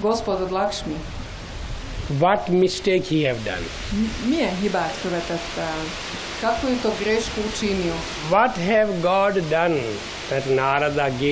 Gospod od Lakshmi. What mistake he have done? Milyen hibát követett el? Kakvu je to grešku učinio? What have God done that Narada gave